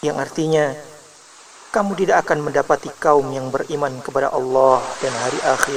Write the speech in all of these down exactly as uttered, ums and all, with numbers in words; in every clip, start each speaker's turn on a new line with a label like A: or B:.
A: yang artinya kamu tidak akan mendapati kaum yang beriman kepada Allah dan hari akhir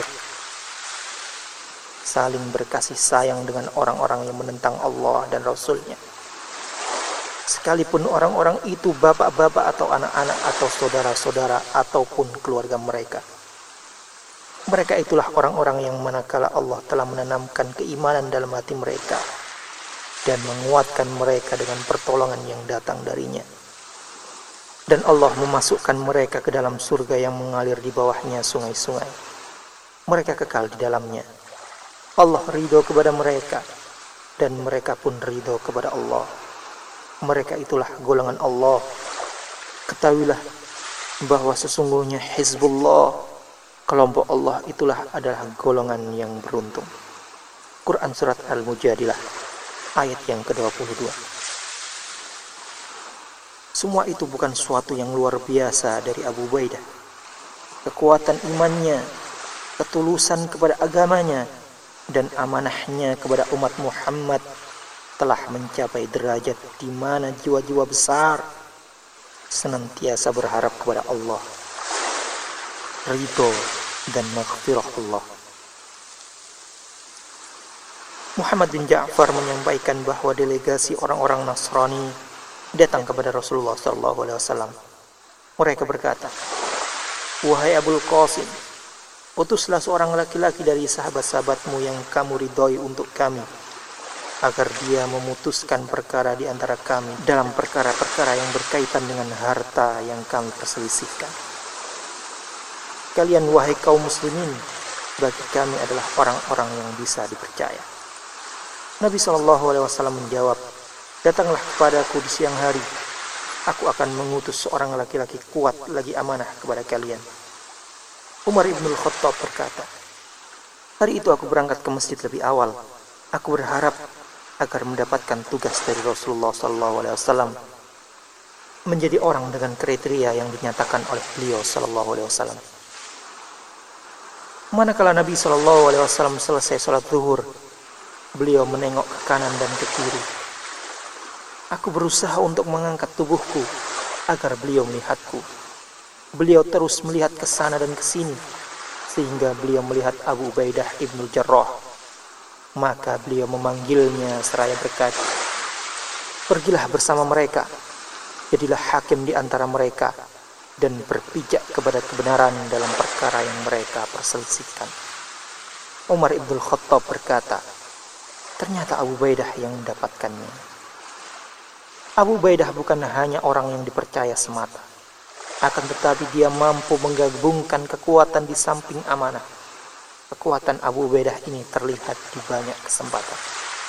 A: saling berkasih sayang dengan orang-orang yang menentang Allah dan Rasul-Nya, sekalipun orang-orang itu bapak-bapak atau anak-anak atau saudara-saudara ataupun keluarga mereka. Mereka itulah orang-orang yang manakala Allah telah menanamkan keimanan dalam hati mereka dan menguatkan mereka dengan pertolongan yang datang darinya, dan Allah memasukkan mereka ke dalam surga yang mengalir di bawahnya sungai-sungai. Mereka kekal di dalamnya. Allah ridho kepada mereka dan mereka pun ridho kepada Allah. Mereka itulah golongan Allah. Ketahuilah bahwa sesungguhnya Hizbullah, kelompok Allah itulah adalah golongan yang beruntung. Quran Surat Al-Mujadilah ayat yang ke dua puluh dua. Semua itu bukan suatu yang luar biasa dari Abu Ubaidah. Kekuatan imannya, ketulusan kepada agamanya, dan amanahnya kepada umat Muhammad telah mencapai derajat di mana jiwa-jiwa besar senantiasa berharap kepada Allah, ridho dan maghfirah Allah. Muhammad bin Ja'far menyampaikan bahwa delegasi orang-orang Nasrani datang kepada Rasulullah shallallahu alaihi wasallam. Mereka berkata, "Wahai Abul Qasim, utuslah seorang laki-laki dari sahabat-sahabatmu yang kamu ridhoi untuk kami, agar dia memutuskan perkara di antara kami dalam perkara-perkara yang berkaitan dengan harta yang kami perselisihkan. Kalian wahai kaum muslimin, bagi kami adalah orang-orang yang bisa dipercaya." Nabi shallallahu alaihi wasallam menjawab, "Datanglah kepadaku di siang hari. Aku akan mengutus seorang laki-laki kuat lagi amanah kepada kalian." Umar ibnul Khattab berkata, "Hari itu aku berangkat ke masjid lebih awal. Aku berharap agar mendapatkan tugas dari Rasulullah shallallahu alaihi wasallam menjadi orang dengan kriteria yang dinyatakan oleh beliau shallallahu alaihi wasallam." Manakala Nabi shallallahu alaihi wasallam selesai sholat zuhur, beliau menengok ke kanan dan ke kiri. Aku berusaha untuk mengangkat tubuhku agar beliau melihatku. Beliau terus melihat ke sana dan ke sini, sehingga beliau melihat Abu Ubaidah ibnul Jarrah. Maka beliau memanggilnya seraya berkata, "Pergilah bersama mereka, jadilah hakim di antara mereka, dan berpijak kepada kebenaran dalam perkara yang mereka perselisihkan." Umar ibnul Khattab berkata, "Ternyata Abu Ubaidah yang mendapatkannya." Abu Ubaidah bukan hanya orang yang dipercaya semata, akan tetapi dia mampu menggabungkan kekuatan di samping amanah. Kekuatan Abu Ubaidah ini terlihat di banyak kesempatan.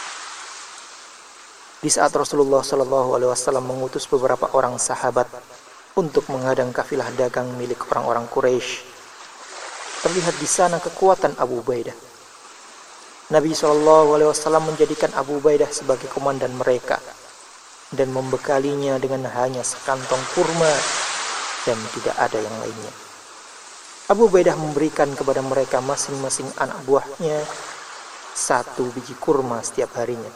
A: Di saat Rasulullah shallallahu alaihi wasallam mengutus beberapa orang sahabat untuk menghadang kafilah dagang milik orang-orang Quraisy, terlihat di sana kekuatan Abu Ubaidah. Nabi shallallahu alaihi wasallam menjadikan Abu Ubaidah sebagai komandan mereka dan membekalinya dengan hanya sekantong kurma dan tidak ada yang lainnya. Abu Ubaidah memberikan kepada mereka masing-masing anak buahnya satu biji kurma setiap harinya.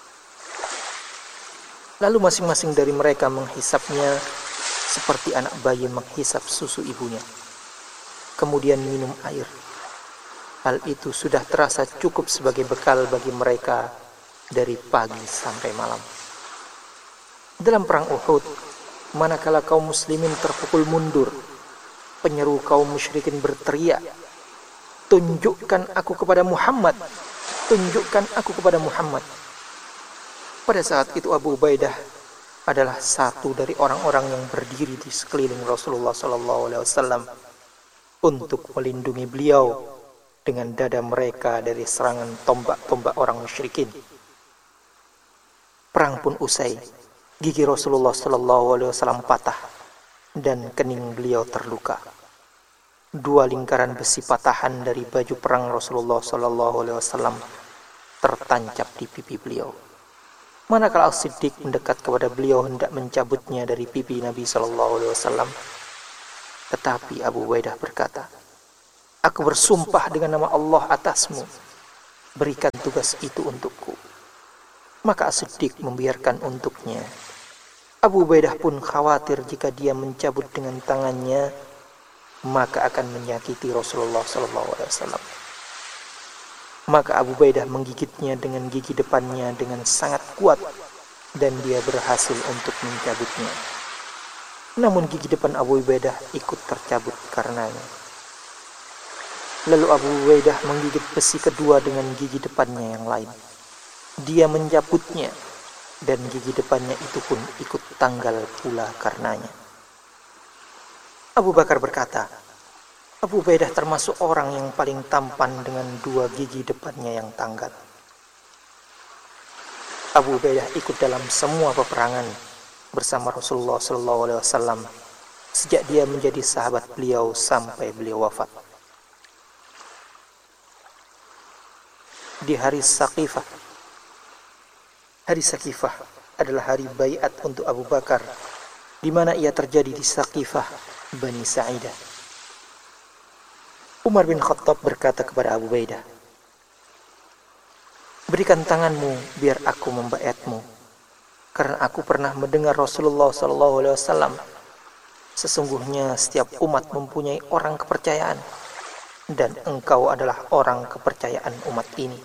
A: Lalu masing-masing dari mereka menghisapnya seperti anak bayi menghisap susu ibunya, kemudian minum air. Hal itu sudah terasa cukup sebagai bekal bagi mereka dari pagi sampai malam. Dalam perang Uhud, manakala kaum muslimin terpukul mundur, penyeru kaum musyrikin berteriak, "Tunjukkan aku kepada Muhammad! Tunjukkan aku kepada Muhammad!" Pada saat itu Abu Ubaidah adalah satu dari orang-orang yang berdiri di sekeliling Rasulullah shallallahu alaihi wasallam untuk melindungi beliau dengan dada mereka dari serangan tombak-tombak orang musyrikin. Perang pun usai. Gigi Rasulullah shallallahu alaihi wasallam patah dan kening beliau terluka. Dua lingkaran besi patahan dari baju perang Rasulullah shallallahu alaihi wasallam tertancap di pipi beliau. Manakala As-Siddiq mendekat kepada beliau hendak mencabutnya dari pipi Nabi shallallahu alaihi wasallam, tetapi Abu Ubaidah berkata, "Aku bersumpah dengan nama Allah atasmu, berikan tugas itu untukku." Maka As-Siddiq membiarkan untuknya. Abu Ubaidah pun khawatir jika dia mencabut dengan tangannya, maka akan menyakiti Rasulullah shallallahu alaihi wasallam. Maka Abu Ubaidah menggigitnya dengan gigi depannya dengan sangat kuat, dan dia berhasil untuk mencabutnya. Namun gigi depan Abu Ubaidah ikut tercabut karenanya. Lalu Abu Ubaidah menggigit besi kedua dengan gigi depannya yang lain. Dia mencabutnya, dan gigi depannya itu pun ikut tanggal pula karenanya. Abu Bakar berkata, Abu Ubaidah termasuk orang yang paling tampan dengan dua gigi depannya yang tanggal. Abu Ubaidah ikut dalam semua peperangan bersama Rasulullah shallallahu alaihi wasallam sejak dia menjadi sahabat beliau sampai beliau wafat. Di hari Saqifah, hari Saqifah adalah hari baiat untuk Abu Bakar, di mana ia terjadi di Saqifah Bani Sa'idah. Umar bin Khattab berkata kepada Abu Ubaidah, berikan tanganmu biar aku membaiatmu, karena aku pernah mendengar Rasulullah shallallahu alaihi wasallam, sesungguhnya setiap umat mempunyai orang kepercayaan, dan engkau adalah orang kepercayaan umat ini.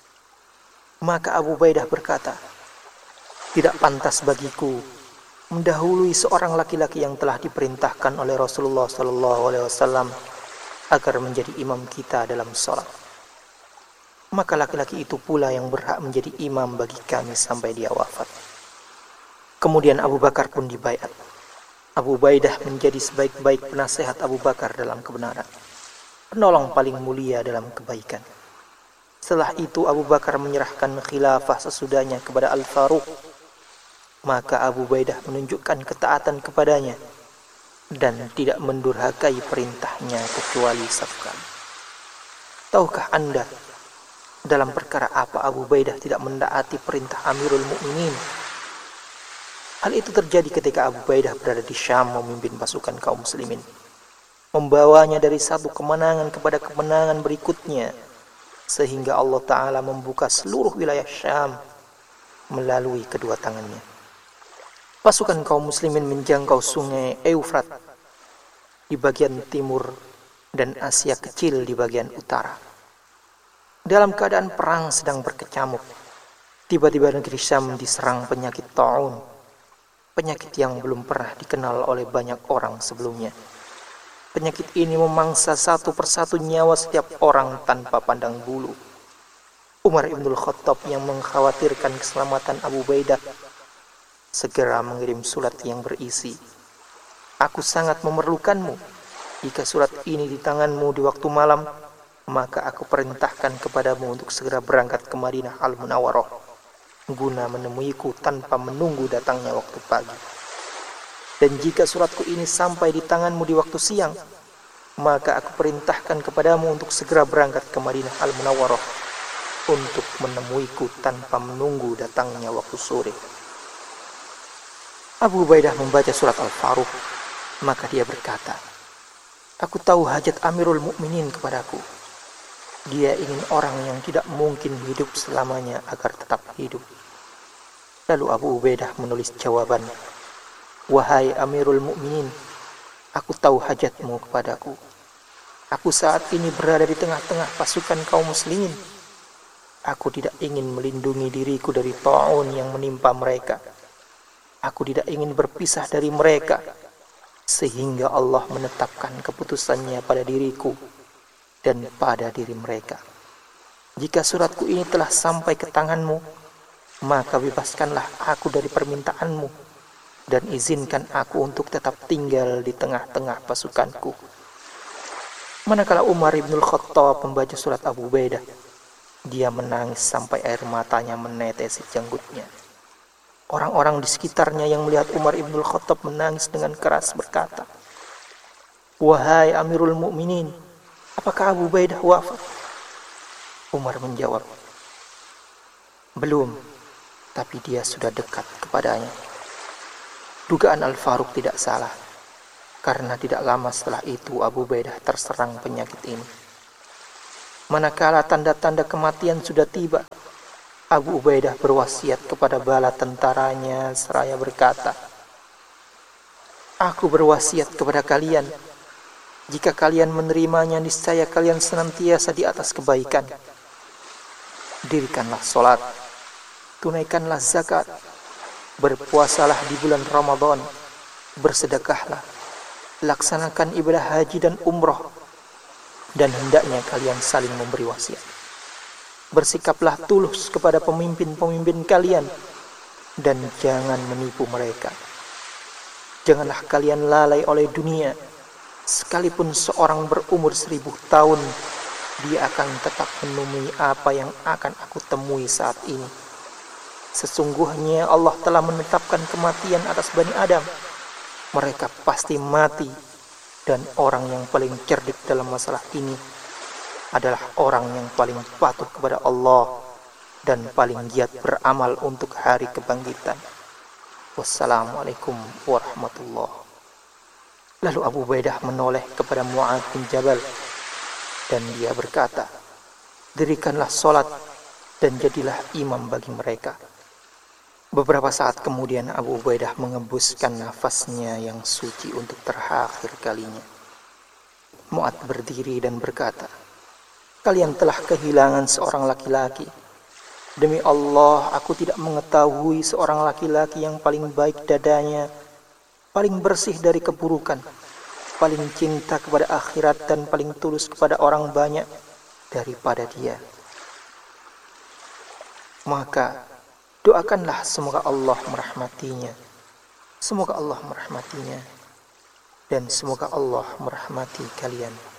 A: Maka Abu Ubaidah berkata, tidak pantas bagiku mendahului seorang laki-laki yang telah diperintahkan oleh Rasulullah shallallahu alaihi wasallam agar menjadi imam kita dalam sholat. Maka laki-laki itu pula yang berhak menjadi imam bagi kami sampai dia wafat. Kemudian Abu Bakar pun dibaiat. Abu Ubaidah menjadi sebaik-baik penasehat Abu Bakar dalam kebenaran, penolong paling mulia dalam kebaikan. Setelah itu Abu Bakar menyerahkan khilafah sesudahnya kepada Al-Faruq. Maka Abu Ubaidah menunjukkan ketaatan kepadanya dan tidak mendurhakai perintahnya kecuali satu kali. Tahukah Anda dalam perkara apa Abu Ubaidah tidak mendaati perintah Amirul Mukminin? Hal itu terjadi ketika Abu Ubaidah berada di Syam memimpin pasukan kaum muslimin, membawanya dari satu kemenangan kepada kemenangan berikutnya, sehingga Allah Ta'ala membuka seluruh wilayah Syam melalui kedua tangannya. Pasukan kaum muslimin menjangkau sungai Eufrat di bagian timur dan Asia Kecil di bagian utara. Dalam keadaan perang sedang berkecamuk, tiba-tiba negeri Syam diserang penyakit ta'un, penyakit yang belum pernah dikenal oleh banyak orang sebelumnya. Penyakit ini memangsa satu persatu nyawa setiap orang tanpa pandang bulu. Umar ibn Khattab yang mengkhawatirkan keselamatan Abu Ubaidah segera mengirim surat yang berisi, aku sangat memerlukanmu. Jika surat ini di tanganmu di waktu malam, maka aku perintahkan kepadamu untuk segera berangkat ke Madinah Al-Munawwarah guna menemuiku tanpa menunggu datangnya waktu pagi. Dan jika suratku ini sampai di tanganmu di waktu siang, maka aku perintahkan kepadamu untuk segera berangkat ke Madinah Al-Munawwarah untuk menemuiku tanpa menunggu datangnya waktu sore. Abu Ubaidah membaca surat Al-Faruq, maka dia berkata, aku tahu hajat Amirul Mukminin kepadaku. Dia ingin orang yang tidak mungkin hidup selamanya agar tetap hidup. Lalu Abu Ubaidah menulis jawaban, wahai Amirul Mukminin, aku tahu hajatmu kepadaku. Aku saat ini berada di tengah-tengah pasukan kaum muslimin. Aku tidak ingin melindungi diriku dari ta'un yang menimpa mereka. Aku tidak ingin berpisah dari mereka, sehingga Allah menetapkan keputusannya pada diriku dan pada diri mereka. Jika suratku ini telah sampai ke tanganmu, maka bebaskanlah aku dari permintaanmu dan izinkan aku untuk tetap tinggal di tengah-tengah pasukanku. Manakala Umar ibn Khattab membaca surat Abu Ubaidah, dia menangis sampai air matanya menetesi janggutnya. Orang-orang di sekitarnya yang melihat Umar ibn Khattab menangis dengan keras berkata, wahai Amirul Mukminin, apakah Abu Ubaidah wafat? Umar menjawab, belum, tapi dia sudah dekat kepadanya. Dugaan Al-Faruq tidak salah, karena tidak lama setelah itu Abu Ubaidah terserang penyakit ini. Manakala tanda-tanda kematian sudah tiba, Abu Ubaidah berwasiat kepada bala tentaranya seraya berkata, Aku berwasiat kepada kalian, jika kalian menerimanya, niscaya kalian senantiasa di atas kebaikan. Dirikanlah sholat, tunaikanlah zakat, berpuasalah di bulan Ramadan, bersedekahlah, laksanakan ibadah haji dan umroh, dan hendaknya kalian saling memberi wasiat. Bersikaplah tulus kepada pemimpin-pemimpin kalian, dan jangan menipu mereka. Janganlah kalian lalai oleh dunia, sekalipun seorang berumur seribu tahun, dia akan tetap menemui apa yang akan aku temui saat ini. Sesungguhnya Allah telah menetapkan kematian atas Bani Adam. Mereka pasti mati, dan orang yang paling cerdik dalam masalah ini adalah orang yang paling patuh kepada Allah dan paling giat beramal untuk hari kebangkitan. Wassalamualaikum warahmatullahi wabarakatuh. Lalu Abu Ubaidah menoleh kepada Mu'adz bin Jabal dan dia berkata, dirikanlah sholat dan jadilah imam bagi mereka. Beberapa saat kemudian Abu Ubaidah mengembuskan nafasnya yang suci untuk terakhir kalinya. Mu'adz berdiri dan berkata, kalian telah kehilangan seorang laki-laki. Demi Allah, aku tidak mengetahui seorang laki-laki yang paling baik dadanya, paling bersih dari keburukan, paling cinta kepada akhirat dan paling tulus kepada orang banyak daripada dia. Maka doakanlah semoga Allah merahmatinya, semoga Allah merahmatinya, dan semoga Allah merahmati kalian.